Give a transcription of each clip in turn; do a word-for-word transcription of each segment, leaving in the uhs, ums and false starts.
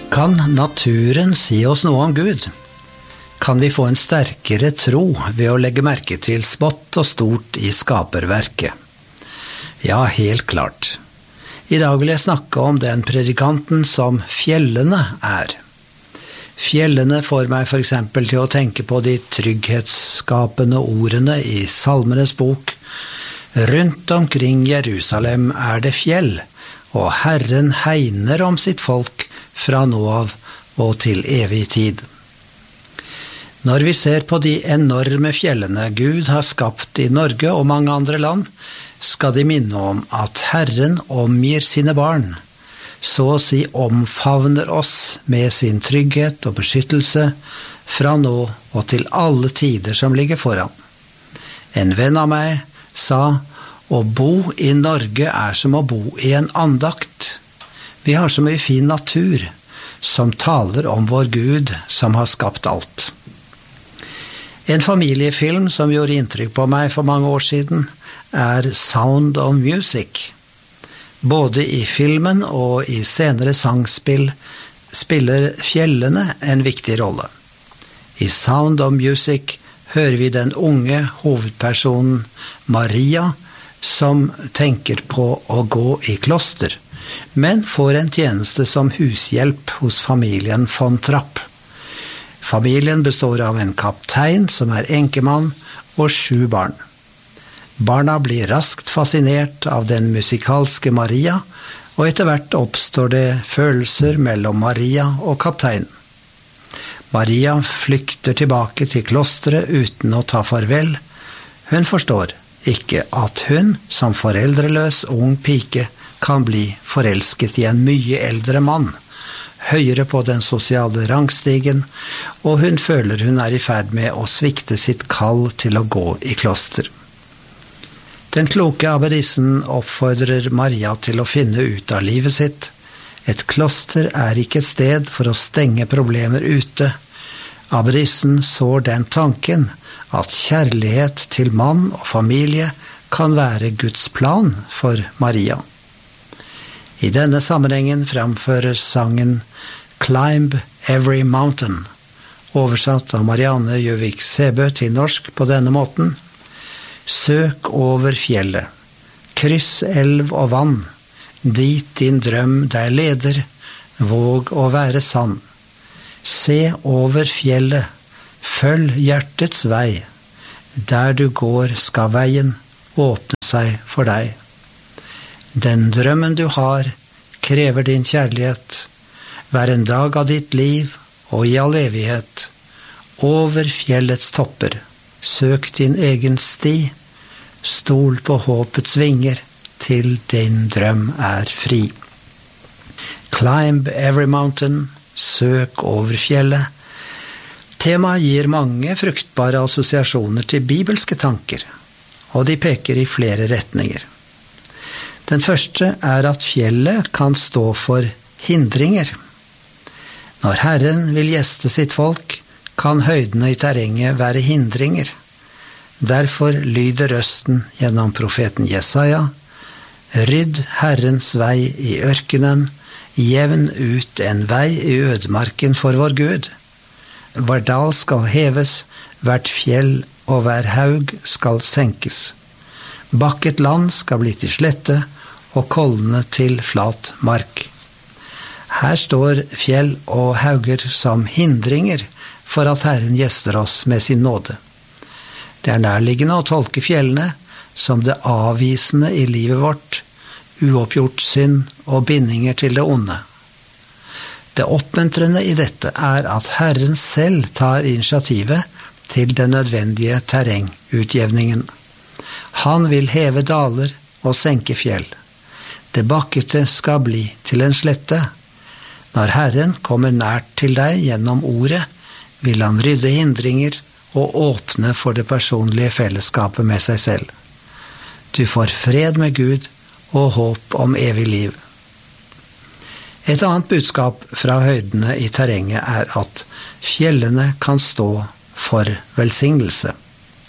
Kan naturen si oss noe om Gud? Kan vi få en sterkere tro ved å legge merke til smått og stort i skaperverket? Ja, helt klart. I dag vil jeg snakke om den predikanten som fjellene er. Fjellene får meg for eksempel til å tenke på de trygghetsskapende ordene i Salmenes bok. Rundt omkring Jerusalem er det fjell, og Herren hegner om sitt folk fra nå av og til evig tid. Når vi ser på de enorme fjellene Gud har skapt i Norge og mange andre land, skal de minne om at Herren omgir sine barn, så å si omfavner oss med sin trygghet og beskyttelse fra nå og til alle tider som ligger foran. En venn av meg sa, å bo i Norge er som å bo i en andakt. Vi har så mye fin natur som taler om vår Gud som har skapt alt. En familiefilm som gjorde inntrykk på meg for mange år siden er Sound of Music. Både i filmen og i senere sangspill spiller fjellene en viktig rolle. I Sound of Music hører vi den unge hovedpersonen Maria som tenker på å gå i kloster, men får en tjeneste som hushjelp hos familien von Trapp. Familien består av en kaptein som er enkemann og sju barn. Barna blir raskt fascinert av den musikalske Maria, og etter hvert oppstår det følelser mellom Maria og kapteinen. Maria flykter tilbake til klosteret uten å ta farvel. Hun forstår ikke at hun, som foreldreløs ung pike, kan bli forelsket i en mye eldre mann, høyere på den sosiale rangstigen, og hun føler hun er i ferd med å svikte sitt kall til å gå i kloster. Den kloke abbedissen oppfordrer Maria til å finne ut av livet sitt. Et kloster er ikke et sted for å stenge problemer ute. Abbedissen sår den tanken at kjærlighet til mann og familie kan være Guds plan for Maria. I denne sammenhengen framføres sangen Climb Every Mountain, oversatt av Marianne Gjøvik Sebø til norsk på denne måten. Søk over fjellet, kryss elv og vann, dit din drøm deg leder, våg å være sann. Se over fjellet, følg hjertets vei, der du går skal veien åpne seg for deg. Den drømmen du har, krever din kjærlighet, hver en dag av ditt liv og i all evighet. Over fjellets topper, søk din egen sti, stol på håpets vinger, til din drøm er fri. Climb every mountain, søk over fjellet. Temaet gir mange fruktbare assosiasjoner til bibelske tanker, og de peker i flere retninger. Den første er at fjellet kan stå for hindringer. Når Herren vil gjeste sitt folk, kan høydene i terrenget være hindringer. Derfor lyder røsten gjennom profeten Jesaja: Rydd Herrens vei i ørkenen, jevn ut en vei i ødemarken for vår Gud. Hver dal skal heves, hvert fjell og hver haug skal senkes. Bakket land skal bli til slette, og kollene til flat mark. Her står fjell og hauger som hindringer for at Herren gjester oss med sin nåde. Det er nærliggende å tolke fjellene som det avvisende i livet vårt, uoppgjort synd og bindinger til det onde. Det oppmuntrende i dette er at Herren selv tar initiativet til den nødvendige terrengutjevningen. Han vil heve daler og senke fjell. Det bakkete skal bli til en slette. Når Herren kommer nært til deg gjennom ordet, vil han rydde hindringer og åpne for det personlige fellesskapet med seg selv. Du får fred med Gud og håp om evig liv. Et annet budskap fra høydene i terrenget er at fjellene kan stå for velsignelse.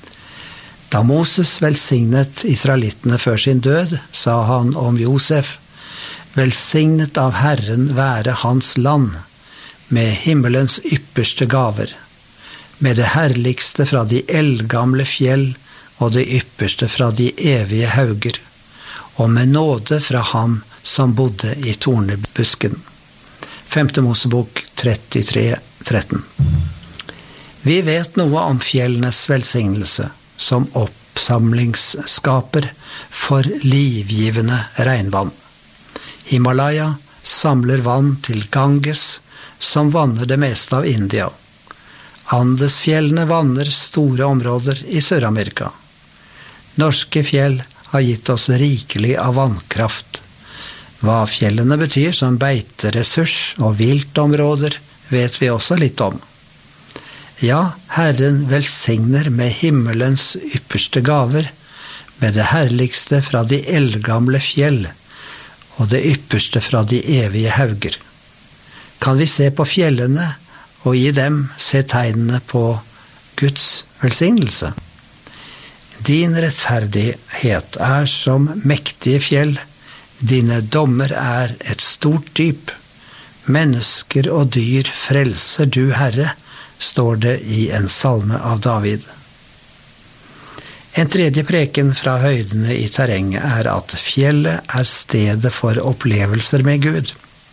Da Moses velsignet israelittene før sin død, sa han om Josef: «Velsignet av Herren være hans land, med himmelens ypperste gaver, med det herligste fra de eldgamle fjell og det ypperste fra de evige hauger, og med nåde fra ham som bodde i tornebusken. Femte Mosebok trettitre tretten. Vi vet noe om fjellenes velsignelse, som oppsamlingsskaper for livgivende regnvann. Himalaya samler vann til Ganges, som vanner det meste av India. Andesfjellene vanner store områder i Sør-Amerika. Norske fjell har gitt oss rikelig av vannkraft. Hva fjellene betyr som beiteressurs og viltområder, vet vi også litt om. Ja, Herren velsigner med himmelens ypperste gaver, med det herligste fra de eldgamle fjell, og det ypperste fra de evige hauger. Kan vi se på fjellene, og i dem se tegnene på Guds velsignelse? Din rettferdighet er som mektige fjell, dine dommer er et stort dyp. Mennesker og dyr frelser du, Herre, står det i en salme av David. En tredje preken fra høydene i terrenget er at fjellet er stedet for opplevelser med Gud.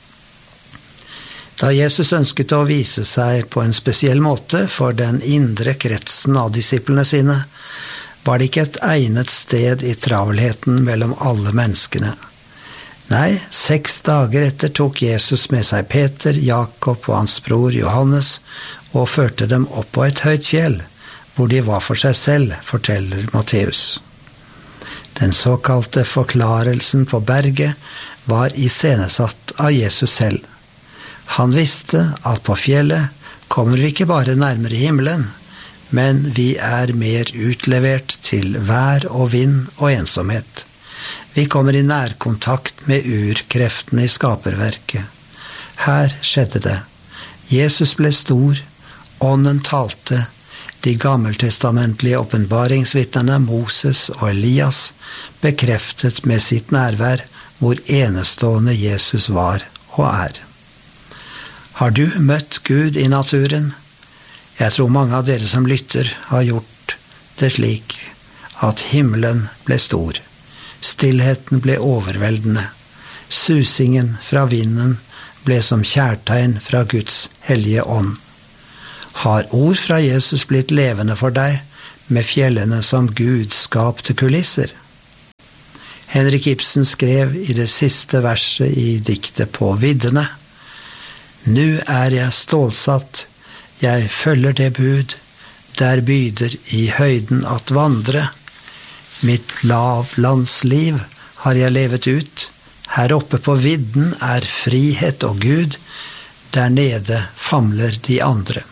Da Jesus ønsket å vise seg på en spesiell måte for den indre kretsen av disiplene sine, var det ikke et egnet sted i travelheten mellom alle menneskene. Nei, seks dager etter tok Jesus med seg Peter, Jakob og hans bror Johannes og førte dem opp på et høyt fjell, hvor de var for seg selv, forteller Matteus. Den såkalte forklarelsen på berget var iscenesatt av Jesus selv. Han visste at på fjellet kommer vi ikke bare nærmere himmelen, men vi er mer utlevert til vær og vind og ensomhet. Vi kommer i nærkontakt med urkreftene i skaperverket. Her skjedde det. Jesus ble stor, ånden talte, de gammeltestamentlige åpenbaringsvitnene Moses og Elias bekreftet med sitt nærvær hvor enestående Jesus var og er. Har du møtt Gud i naturen? Jeg tror mange av dere som lytter har gjort det slik at himmelen ble stor. Stillheten ble overveldende. Susingen fra vinden ble som kjærtegn fra Guds hellige ånd. Har ord fra Jesus blitt levende for deg, med fjellene som Gud skapte kulisser? Henrik Ibsen skrev i det siste verset i diktet På viddene: «Nu er jeg stålsatt, jeg følger det bud, der byder i høyden at vandre. Mitt lavlandsliv har jeg levet ut, her oppe på vidden er frihet og Gud, der nede famler de andre.»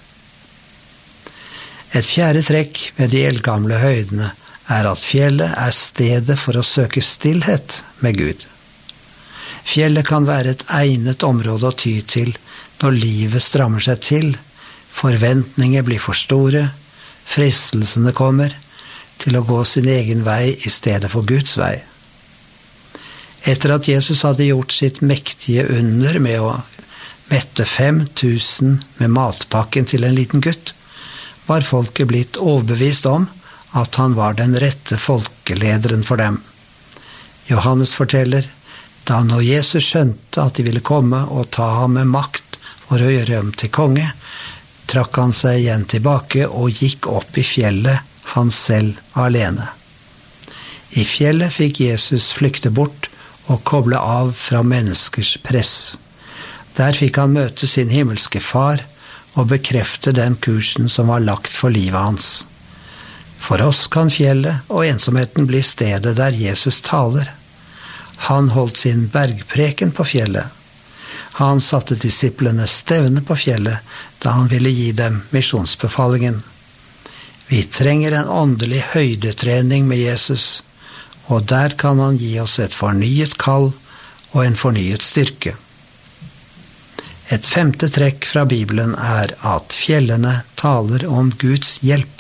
Et fjerde trekk ved de eldgamle høydene er at fjellet er stedet for å søke stillhet med Gud. Fjellet kan være et egnet område å ty til når livet strammer seg til, forventninger blir for store, fristelsene kommer til å gå sin egen vei i stedet for Guds vei. Etter at Jesus hadde gjort sitt mektige under med å mette fem tusen med matpakken til en liten gutt, var folket blitt overbevist om at han var den rette folkelederen for dem. Johannes forteller, da nå Jesus skjønte at de ville komme og ta ham med makt for å gjøre ham til konge, trakk han seg igjen tilbake og gikk opp i fjellet, han selv alene. I fjellet fikk Jesus flykte bort og koble av fra menneskers press. Der fikk han møte sin himmelske far og bekrefte den kursen som var lagt for livet hans. For oss kan fjellet og ensomheten bli stedet der Jesus taler. Han holdt sin bergpreken på fjellet. Han satte disiplene stevne på fjellet da han ville gi dem misjonsbefalingen. Vi trenger en åndelig høydetrening med Jesus, og der kan han gi oss et fornyet kall og en fornyet styrke. Et femte trekk fra Bibelen er at fjellene taler om Guds hjelp.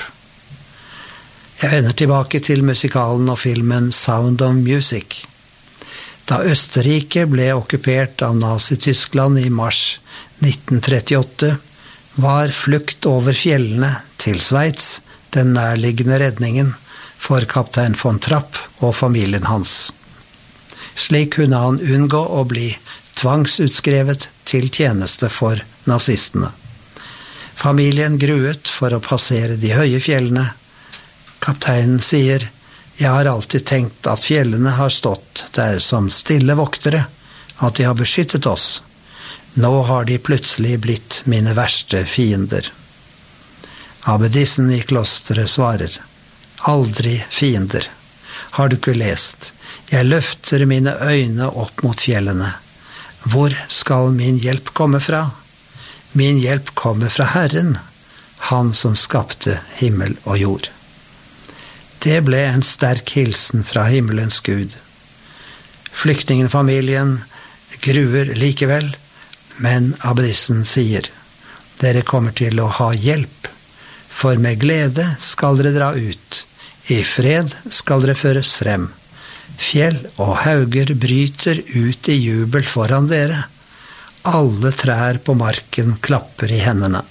Jeg vender tilbake til musikalen og filmen Sound of Music. Da Østerrike ble okkupert av Nazi-Tyskland i mars nitten trettiåtte, var flukt over fjellene til Sveits den nærliggende redningen for kaptein von Trapp og familien hans. Slik kunne han unngå å bli tvangsutskrevet til tjeneste for nazistene. Familien gruet for å passere de høye fjellene. Kapteinen sier: «Jeg har alltid tenkt at fjellene har stått der som stille voktere, at de har beskyttet oss. Nå har de plutselig blitt mine verste fiender.» Abbedissen i klosteret svarer: «Aldri fiender. Har du ikke lest? Jeg løfter mine øyne opp mot fjellene. Hvor skal min hjelp komme fra? Min hjelp kommer fra Herren, Han som skapte himmel og jord.» Det ble en sterk hilsen fra himmelens Gud. Flyktningfamilien gruer likevel, men abbedissen sier: «Dere kommer til å ha hjelp, for med glede skal dere dra ut. I fred skal dere føres frem. Fjell og hauger bryter ut i jubel foran dere. Alle trær på marken klapper i hendene.»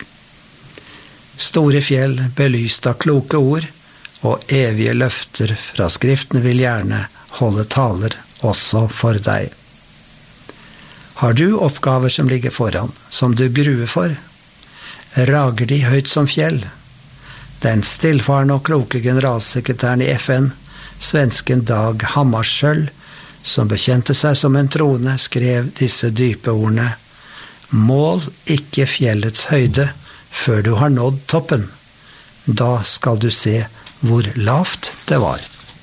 Store fjell belyst av kloke ord og evige løfter fra Skriften vil gjerne holde taler også for deg. Har du oppgaver som ligger foran, som du gruer for? Rager de høyt som fjell? Den stillfarne og kloke generalsekretæren i F N, svensken Dag Hammarskjöld, som bekjente seg som en troende, skrev disse dype ordene: «Mål ikke fjellets høyde før du har nådd toppen. Da skal du se hvor lavt det var.»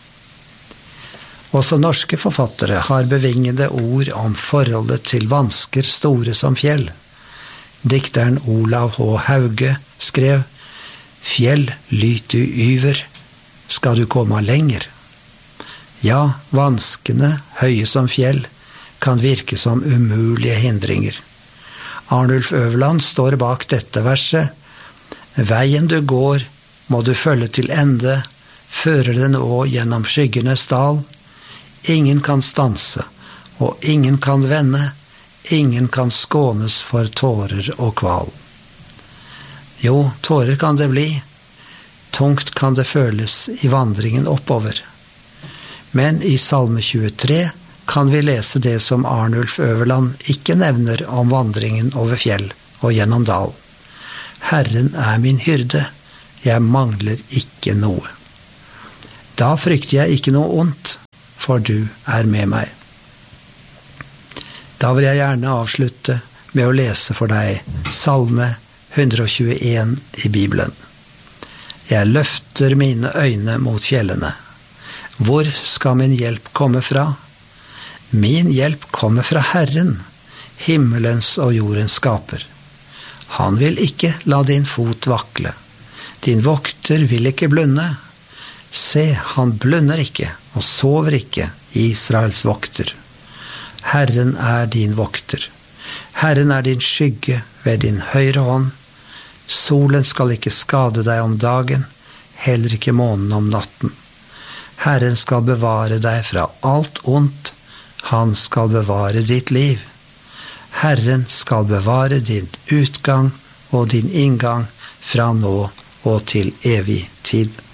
Også norske forfattere har bevingede ord om forholdet til vansker store som fjell. Dikteren Olav H. Hauge skrev: «Fjell, lyt du yver, skal du komme lenger.» Ja, vanskene, høye som fjell, kan virke som umulige hindringer. Arnulf Øverland står bak dette verset: «Veien du går, må du følge til ende, fører den å gjennom skyggenes dal. Ingen kan stanse, og ingen kan vende, ingen kan skånes for tårer og kval.» Jo, tårer kan det bli. Tungt kan det føles i vandringen oppover. Men i Salme tjuetre kan vi lese det som Arnulf Øverland ikke nevner om vandringen over fjell og gjennom dal. «Herren er min hyrde, jeg mangler ikke noe. Da frykter jeg ikke noe ondt, for du er med meg.» Da vil jeg gjerne avslutte med å lese for deg Salme hundre og tjueen i Bibelen. «Jeg løfter mine øyne mot fjellene. Hvor skal min hjelp komme fra? Min hjelp kommer fra Herren, himmelens og jordens skaper. Han vil ikke la din fot vakle. Din vokter vil ikke blunde. Se, han blunder ikke og sover ikke, Israels vokter. Herren er din vokter. Herren er din skygge ved din høyre hånd. Solen skal ikke skade deg om dagen, heller ikke månen om natten. Herren skal bevare deg fra alt ondt, han skal bevare ditt liv. Herren skal bevare din utgang og din inngang fra nå og til evig tid.»